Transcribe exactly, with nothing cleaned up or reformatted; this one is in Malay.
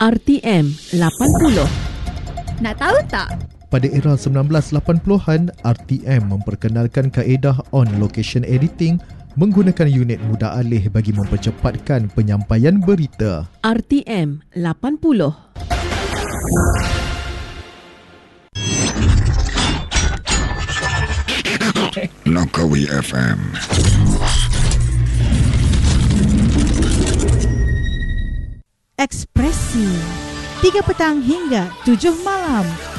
R T M lapan puluh. Nak tahu tak? Pada era sembilan belas lapan puluhan, R T M memperkenalkan kaedah on-location editing menggunakan unit mudah alih bagi mempercepatkan penyampaian berita. R T M lapan puluh. Langkawi F M. Ekspresi tiga petang hingga tujuh malam.